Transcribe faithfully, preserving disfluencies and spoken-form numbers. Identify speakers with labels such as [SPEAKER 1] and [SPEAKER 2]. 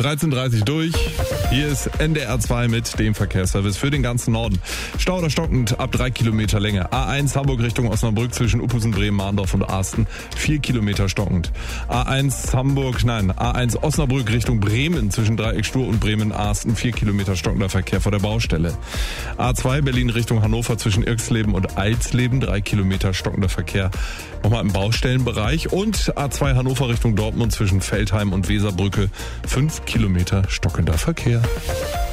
[SPEAKER 1] dreizehn Uhr dreißig durch. Hier ist N D R zwei mit dem Verkehrsservice für den ganzen Norden. Stau oder stockend ab drei Kilometer Länge. A eins Hamburg Richtung Osnabrück zwischen Uphusen, Bremen, Mahndorf und Asten. vier Kilometer stockend. A eins Hamburg, nein, A eins Osnabrück Richtung Bremen zwischen Dreieckstuhr und Bremen-Asten. vier Kilometer stockender Verkehr vor der Baustelle. A zwei Berlin Richtung Hannover zwischen Irksleben und Alsleben. drei Kilometer stockender Verkehr nochmal im Baustellenbereich. Und A zwei Hannover Richtung Dortmund zwischen Feldheim und Weserbrücke. fünf Kilometer stockender Verkehr.